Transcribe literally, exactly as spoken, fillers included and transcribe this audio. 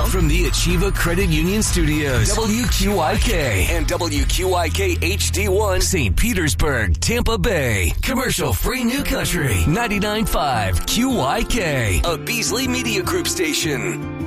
com. From the Achieva Credit Union Studios, W Q I K and W Q I K H D one, Saint Petersburg, Tampa Bay. Commercial-free New Country, ninety-nine point five Q I K, a Beasley Media Group station.